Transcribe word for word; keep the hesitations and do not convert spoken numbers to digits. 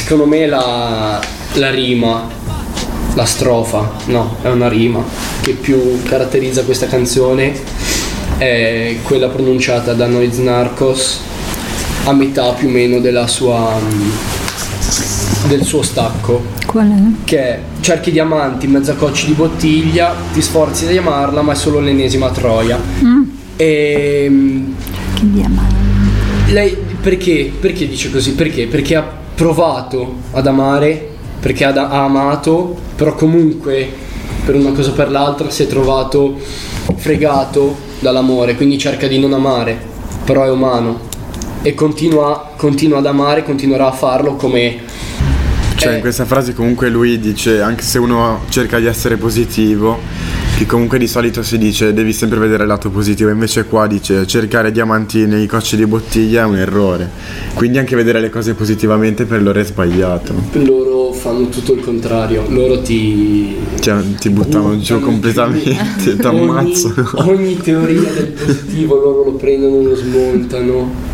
secondo me la, la rima, la strofa, no, è una rima che più caratterizza questa canzone è quella pronunciata da Noise Narcos a metà più o meno della sua del suo stacco. Qual è? Che è: cerchi diamanti in mezzo a cocci di bottiglia, ti sforzi di amarla ma è solo l'ennesima troia. Mm. E Che diamanti. lei perché? Perché dice così? Perché? Perché ha provato ad amare, perché ha, ha amato, però comunque per una cosa o per l'altra si è trovato fregato dall'amore, quindi cerca di non amare, però è umano e continua, continua ad amare, continuerà a farlo come... Cioè in questa frase comunque lui dice, anche se uno cerca di essere positivo, che comunque di solito si dice devi sempre vedere il lato positivo, invece qua dice cercare diamanti nei cocci di bottiglia è un errore, quindi anche vedere le cose positivamente per loro è sbagliato. Loro fanno tutto il contrario, loro ti... Cioè ti buttano giù completamente, ti ammazzano. Ogni, ogni teoria del positivo loro lo prendono, lo smontano.